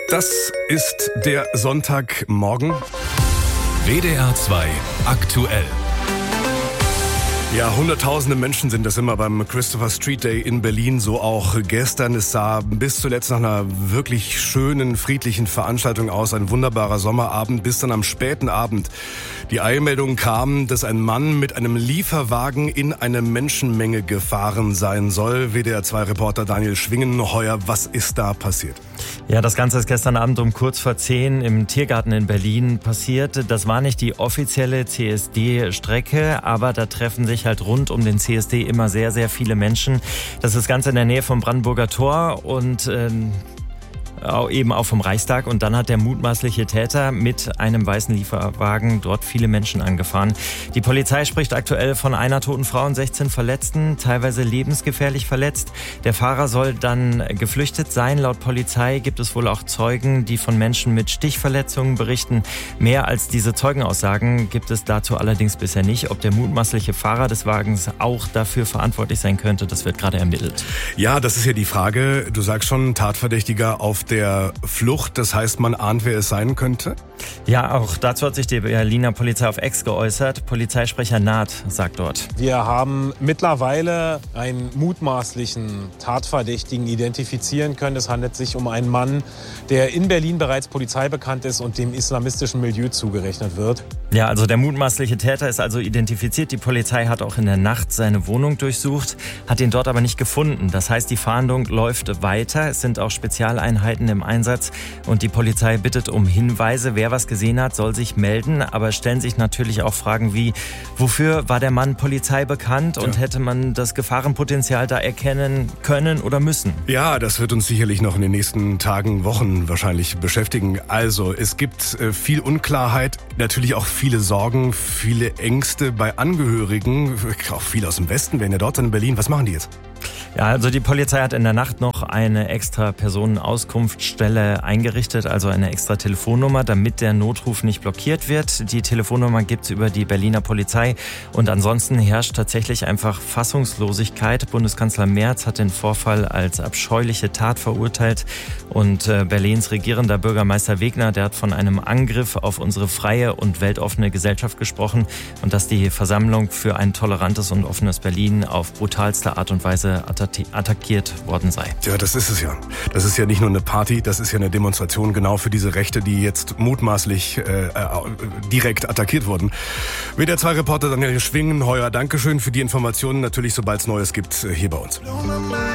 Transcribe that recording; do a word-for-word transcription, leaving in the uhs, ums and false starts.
Das ist der Sonntagmorgen. W D R zwei aktuell. Ja, hunderttausende Menschen sind das immer beim Christopher Street Day in Berlin, so auch gestern. Es sah bis zuletzt nach einer wirklich schönen, friedlichen Veranstaltung aus, ein wunderbarer Sommerabend, bis dann am späten Abend die Eilmeldung kam, dass ein Mann mit einem Lieferwagen in eine Menschenmenge gefahren sein soll. W D R zwei Reporter Daniel Schwingenheuer, was ist da passiert? Ja, das Ganze ist gestern Abend um kurz vor zehn im Tiergarten in Berlin passiert. Das war nicht die offizielle C S D-Strecke, aber da treffen sich halt rund um den C S D immer sehr, sehr viele Menschen. Das ist ganz in der Nähe vom Brandenburger Tor und ähm, eben auch vom Reichstag. Und dann hat der mutmaßliche Täter mit einem weißen Lieferwagen dort viele Menschen angefahren. Die Polizei spricht aktuell von einer toten Frau und sechzehn Verletzten, teilweise lebensgefährlich verletzt. Der Fahrer soll dann geflüchtet sein. Laut Polizei gibt es wohl auch Zeugen, die von Menschen mit Stichverletzungen berichten. Mehr als diese Zeugenaussagen gibt es dazu allerdings bisher nicht. Ob der mutmaßliche Fahrer des Wagens auch dafür verantwortlich sein könnte, das wird gerade ermittelt. Ja, das ist ja die Frage. Du sagst schon, Tatverdächtiger auf der Flucht. Das heißt, man ahnt, wer es sein könnte? Ja, auch dazu hat sich die Berliner Polizei auf X geäußert. Polizeisprecher Naht sagt dort: Wir haben mittlerweile einen mutmaßlichen Tatverdächtigen identifizieren können. Es handelt sich um einen Mann, der in Berlin bereits polizeibekannt ist und dem islamistischen Milieu zugerechnet wird. Ja, also der mutmaßliche Täter ist also identifiziert. Die Polizei hat auch in der Nacht seine Wohnung durchsucht, hat ihn dort aber nicht gefunden. Das heißt, die Fahndung läuft weiter. Es sind auch Spezialeinheiten im Einsatz und die Polizei bittet um Hinweise. Wer was gesehen hat, soll sich melden, aber stellen sich natürlich auch Fragen wie: Wofür war der Mann Polizei bekannt und ja. hätte man das Gefahrenpotenzial da erkennen können oder müssen? Ja, das wird uns sicherlich noch in den nächsten Tagen, Wochen wahrscheinlich beschäftigen. Also, es gibt äh, viel Unklarheit, natürlich auch viele Sorgen, viele Ängste bei Angehörigen, auch viele aus dem Westen, werden ja dort in Berlin. Was machen die jetzt? Ja, also die Polizei hat in der Nacht noch eine extra Personenauskunftsstelle eingerichtet, also eine extra Telefonnummer, damit der Notruf nicht blockiert wird. Die Telefonnummer gibt's über die Berliner Polizei und ansonsten herrscht tatsächlich einfach Fassungslosigkeit. Bundeskanzler Merz hat den Vorfall als abscheuliche Tat verurteilt und äh, Berlins regierender Bürgermeister Wegner, der hat von einem Angriff auf unsere freie und weltoffene Gesellschaft gesprochen und dass die Versammlung für ein tolerantes und offenes Berlin auf brutalste Art und Weise attackiert worden sei. Ja, das ist es ja. Das ist ja nicht nur eine Party, das ist ja eine Demonstration genau für diese Rechte, die jetzt mutmaßlich äh, direkt attackiert wurden. W D R zwei Reporter Daniel Schwingenheuer, Dankeschön für die Informationen. Natürlich, sobald es Neues gibt, hier bei uns.